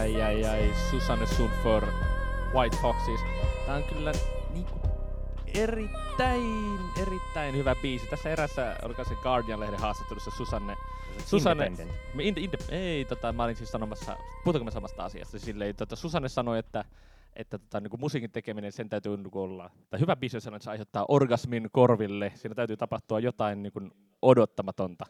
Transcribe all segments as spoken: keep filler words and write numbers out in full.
ai, ai, ai, Susanne Sundför, White Foxes. Tää on kyllä niinku erittäin, erittäin hyvä biisi. Tässä erässä, oliko se Guardian-lehden haastattelussa Susanne... Susanne Independent. Inde, inde, ei, tota, mä olin siis sanomassa, puhutaanko me samasta asiasta? Silleen, tota, Susanne sanoi, että että tota, niin musiikin tekeminen, sen täytyy niin olla, tai hyvä biisi sanoo, että se aiheuttaa orgasmin korville, siinä täytyy tapahtua jotain niin kuin odottamatonta.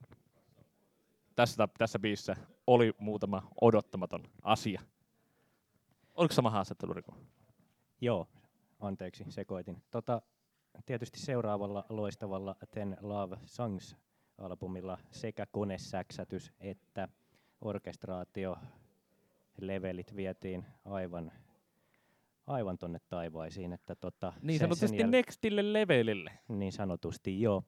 Tässä, tässä biisissä oli muutama odottamaton asia. Oliko sama haastattelu, Riku? Joo, anteeksi, sekoitin. Tota, tietysti seuraavalla loistavalla Ten Love Songs-albumilla sekä konesäksätys että orkestraatio levelit vietiin aivan aivan tonne taivaisiin, että tota niin sen, sanotusti sen jäl... nextille levelille. Niin sanotusti, joo.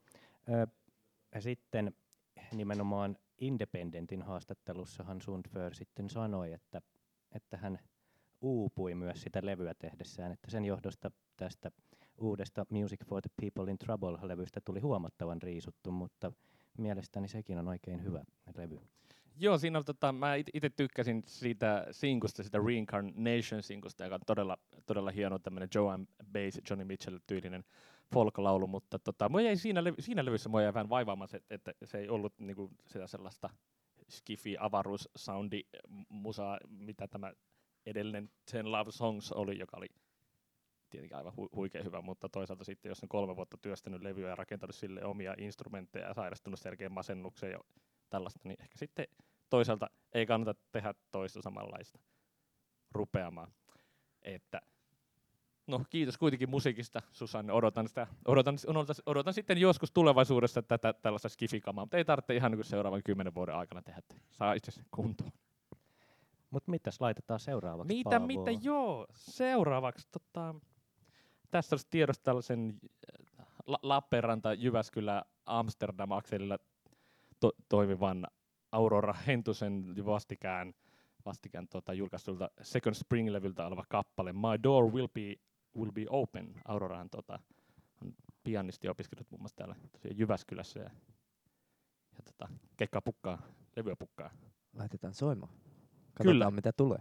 Ö, sitten nimenomaan Independentin haastattelussahan Sundför sitten sanoi, että, että hän uupui myös sitä levyä tehdessään, että sen johdosta tästä uudesta Music for the People in Trouble-levystä tuli huomattavan riisuttu, mutta mielestäni sekin on oikein hyvä levy. Joo, siinä on, tota, mä itse tykkäsin siitä sinkusta, sitä Reincarnation-sinkusta, joka on todella, todella hieno tämmöinen Joan Baez, Johnny Mitchell-tyylinen folk-laulu, mutta tota, mua jäi siinä, levy, siinä levyssä mua jäi vähän vaivaamaan se, että se ei ollut niinku sitä sellaista skifi-avaruus-soundi musaa, mitä tämä edellinen Ten Love Songs oli, joka oli tietenkin aivan hu- huikea hyvä, mutta toisaalta sitten, jos on kolme vuotta työstänyt levyä ja rakentanut sille omia instrumentteja ja sairastunut selkeän masennukseen ja tällaista, niin ehkä sitten toisaalta ei kannata tehdä toista samanlaista rupeamaan. Että, no kiitos kuitenkin musiikista, Susanne. Odotan, sitä, odotan, odotan, odotan sitten joskus tulevaisuudessa tätä tällaista skifikamaa, mutta ei tarvitse ihan niin seuraavan kymmenen vuoden aikana tehdä. Saa itse kuntoon. Mutta mitäs laitetaan seuraavaksi, Mitä, Paavo? mitä, joo. Seuraavaksi, tota, tässä olisi tiedossa tällaisen La- Lappeenranta, Jyväskylä, Amsterdam-akselilla to- toimivan Aurora Hentusen vastikään, vastikään tota, julkaistulta Second Spring-levyltä oleva kappale My Door Will Be, will be Open. Aurorahan tota, on pianisti opiskellut muun muassa täällä Jyväskylässä ja, ja tota, keikkaa pukkaa, levyä pukkaa. Laitetaan soimaan. Katsotaan Kyllä. mitä tulee.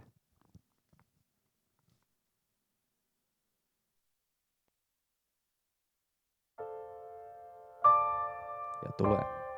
Ja tulee.